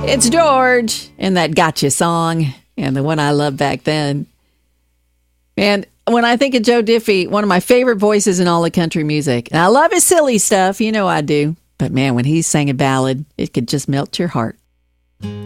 It's George and that Gotcha song, and the one I loved back then. And when I think of Joe Diffie, one of my favorite voices in all of country music. And I love his silly stuff, you know I do. But man, when he sang a ballad, it could just melt your heart.